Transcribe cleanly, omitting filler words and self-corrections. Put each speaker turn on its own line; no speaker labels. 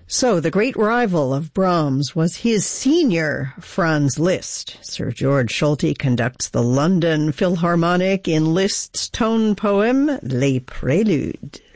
So, the great rival of Brahms was his senior Franz Liszt. Sir George Solti conducts the London Philharmonic in Liszt's tone poem, Les Préludes.